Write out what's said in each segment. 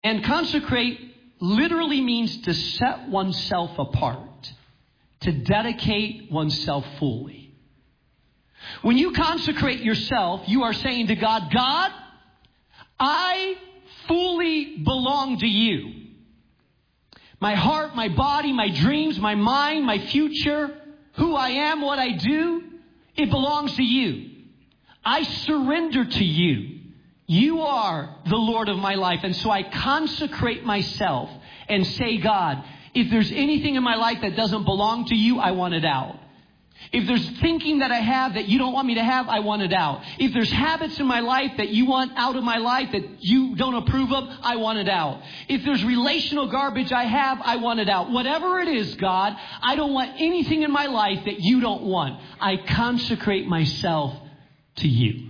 And consecrate literally means to set oneself apart, to dedicate oneself fully. When you consecrate yourself, you are saying to God, God, I fully belong to you. My heart, my body, my dreams, my mind, my future, who I am, what I do, it belongs to you. I surrender to you. You are the Lord of my life. And so I consecrate myself and say, God, if there's anything in my life that doesn't belong to you, I want it out. If there's thinking that I have that you don't want me to have, I want it out. If there's habits in my life that you want out of my life that you don't approve of, I want it out. If there's relational garbage I have, I want it out. Whatever it is, God, I don't want anything in my life that you don't want. I consecrate myself to you.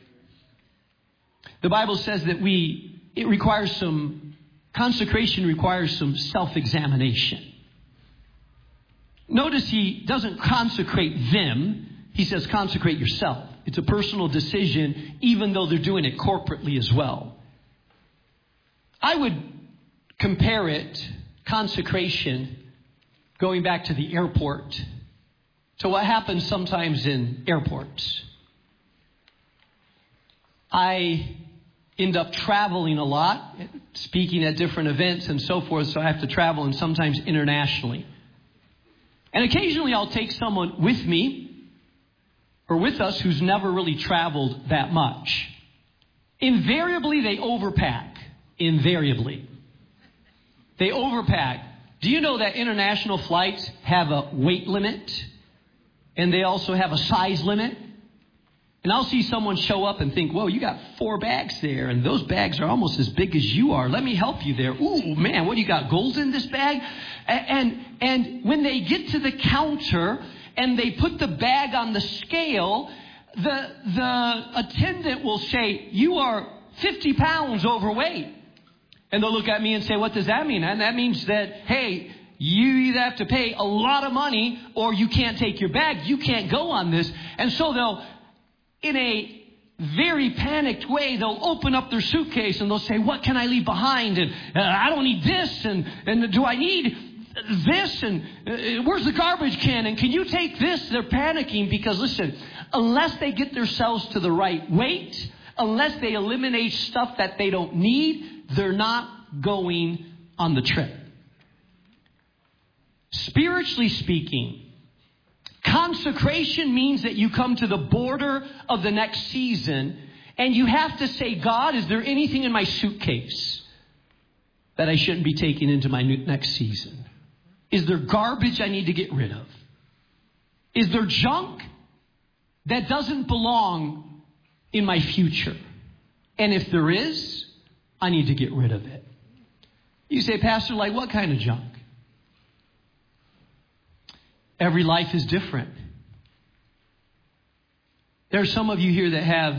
The Bible says that consecration requires some self-examination. Notice he doesn't consecrate them. He says consecrate yourself. It's a personal decision, even though they're doing it corporately as well. I would compare it, consecration, going back to the airport, to what happens sometimes in airports. I end up traveling a lot, speaking at different events and so forth, so I have to travel, and sometimes internationally. And occasionally I'll take someone with me or with us who's never really traveled that much. Invariably, they overpack. Invariably. They overpack. Do you know that international flights have a weight limit? And they also have a size limit? And I'll see someone show up and think, whoa, you got 4 bags there, and those bags are almost as big as you are. Let me help you there. Ooh, man, what do you got, gold in this bag? And when they get to the counter and they put the bag on the scale, the attendant will say, you are 50 pounds overweight. And they'll look at me and say, what does that mean? And that means that, hey, you either have to pay a lot of money or you can't take your bag. You can't go on this. And so they'll, in a very panicked way, they'll open up their suitcase and they'll say, what can I leave behind? And I don't need this. And do I need this? And where's the garbage can? And can you take this? They're panicking because, listen, unless they get themselves to the right weight, unless they eliminate stuff that they don't need, they're not going on the trip. Spiritually speaking, consecration means that you come to the border of the next season and you have to say, God, is there anything in my suitcase that I shouldn't be taking into my next season? Is there garbage I need to get rid of? Is there junk that doesn't belong in my future? And if there is, I need to get rid of it. You say, Pastor, like what kind of junk? Every life is different. There are some of you here that have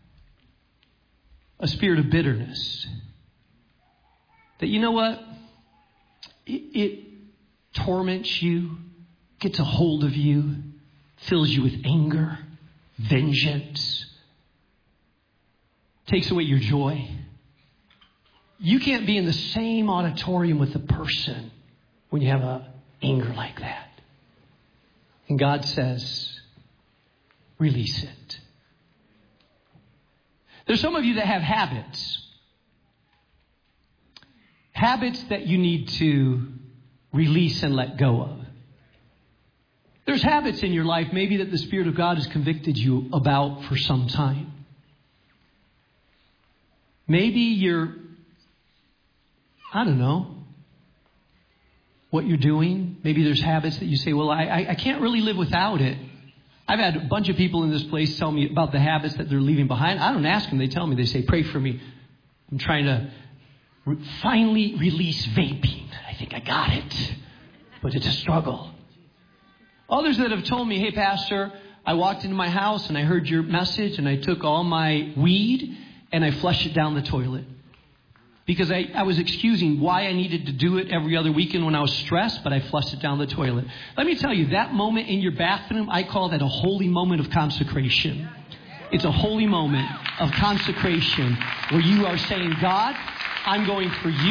a spirit of bitterness. That you know what? It torments you, gets a hold of you, fills you with anger, vengeance, takes away your joy. You can't be in the same auditorium with a person when you have an anger like that. And God says, release it. There's some of you that have habits. Habits that you need to release and let go of. There's habits in your life maybe that the Spirit of God has convicted you about for some time. Maybe you're, I don't know, what you're doing. Maybe there's habits that you say, well, I can't really live without it. I've had a bunch of people in this place tell me about the habits that they're leaving behind. I don't ask them. They tell me. They say, pray for me. I'm trying to finally release vaping. I think I got it. But it's a struggle. Others that have told me, hey, Pastor, I walked into my house and I heard your message and I took all my weed and I flushed it down the toilet. Because I was excusing why I needed to do it every other weekend when I was stressed, but I flushed it down the toilet. Let me tell you, that moment in your bathroom, I call that a holy moment of consecration. It's a holy moment of consecration where you are saying, God, I'm going for you.